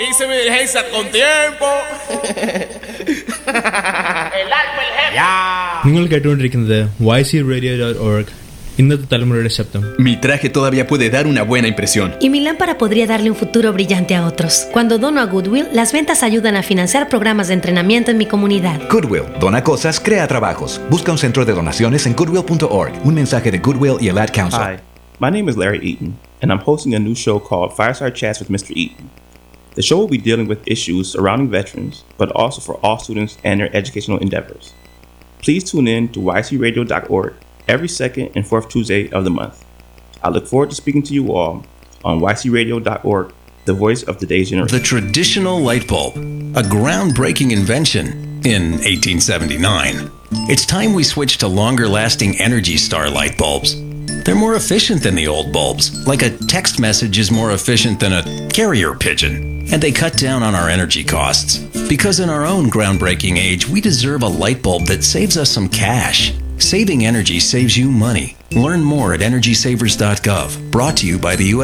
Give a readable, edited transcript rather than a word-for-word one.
Hice mi diligencia con tiempo. നിങ്ങൾ കേട്ടുകൊണ്ടിരിക്കുന്നത് YCRadio.org, ഇന്നത്തെ തലമുറയുടെ ശബ്ദം. Mi traje todavía puede dar una buena impresión. Y mi lámpara podría darle un futuro brillante a otros. Cuando dono a Goodwill, las ventas ayudan a financiar programas de entrenamiento en mi comunidad. Goodwill, dona cosas, crea trabajos. Busca un centro de donaciones en goodwill.org. Un mensaje de Goodwill y el Ad Council. Hi, my name is Larry Eaton, and I'm hosting a new show called Fireside Chats with Mr. Eaton. The show will be dealing with issues surrounding veterans, but also for all students and their educational endeavors. Please tune in to YCRadio.org every second and fourth Tuesday of the month. I look forward to speaking to you all on YCRadio.org, the voice of today's generation. The traditional light bulb, a groundbreaking invention in 1879. It's time we switch to longer-lasting Energy Star light bulbs. They're more efficient than the old bulbs, like a text message is more efficient than a carrier pigeon. And they cut down on our energy costs. Because in our own groundbreaking age, we deserve a light bulb that saves us some cash. Saving energy saves you money. Learn more at EnergySavers.gov. Brought to you by the U.S.